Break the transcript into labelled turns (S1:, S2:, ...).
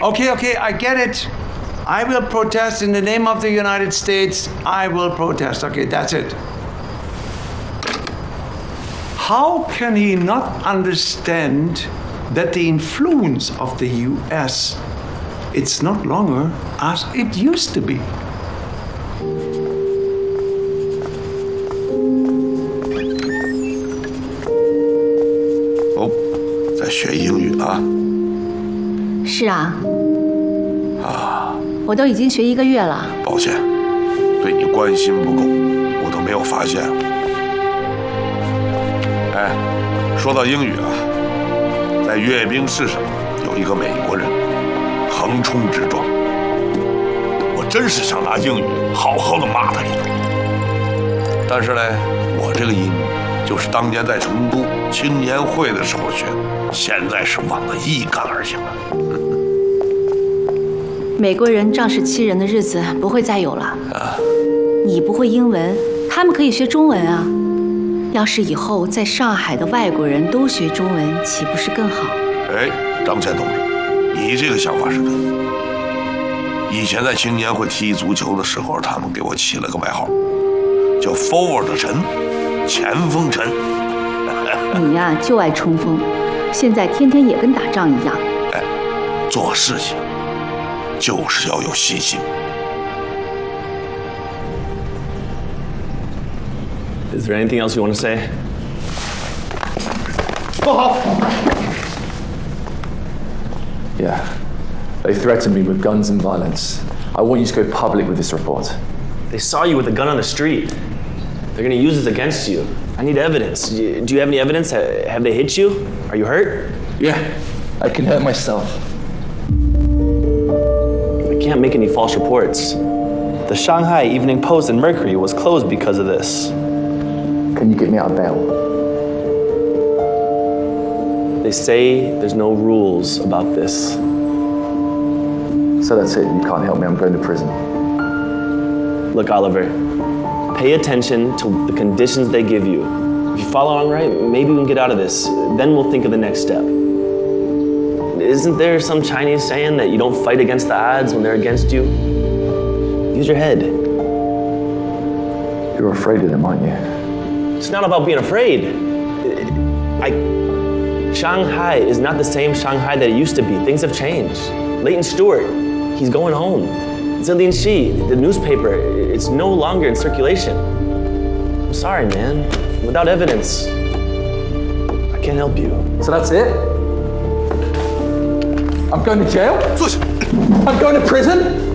S1: Okay, I get it. I will protest in the name of the United States. I will protest. Okay, that's it. How can he not understand that the influence of the US, it's not longer as it used to be?
S2: 哦，在学英语啊？
S3: 是啊。我都已经学1个月了。
S2: 抱歉，对你关心不够，我都没有发现。哎，说到英语啊，在阅兵式上有一个美国人横冲直撞，我真是想拿英语好好的骂他一顿。但是呢，我这个英语就是当年在成都青年会的时候学的，现在是忘得一干二净了。
S3: 美国人仗势欺人的日子不会再有了。你不会英文，他们可以学中文啊。要是以后在上海的外国人都学中文，岂不是更好？
S2: 哎，张倩同志，你这个想法是对的。以前在青年会踢足球的时候，他们给我起了个外号，叫 “forward 陈”，前锋陈。
S3: 你呀，就爱冲锋，现在天天也跟打仗一样。
S2: 哎，做事情就是要有信心。
S4: Is there anything else you want to say?
S5: 不好。Yeah, they threatened me with guns and violence. I want you to go public with this report.
S4: They saw you with a gun on the street. They're going to use this against you. I need evidence. Do you have any evidence? Have they hit you? Are you hurt?
S5: Yeah, I can hurt myself.
S4: We can't make any false reports. The Shanghai Evening Post and Mercury was closed because of this.
S5: Can you get me out of bail?
S4: They say there's no rules about this.
S5: So that's it, you can't help me, I'm going to prison.
S4: Look, Oliver, pay attention to the conditions they give you. If you follow along right, maybe we can get out of this. Then we'll think of the next step. Isn't there some Chinese saying that you don't fight against the odds when they're against you? Use your head.
S5: You're afraid of them, aren't you?
S4: It's not about being afraid. Shanghai is not the same Shanghai that it used to be. Things have changed. Leighton Stewart, he's going home. Zillian Shi, the newspaper, it's no longer in circulation. I'm sorry, man. Without evidence, I can't help you.
S5: So that's it? I'm going to jail? I'm going to prison?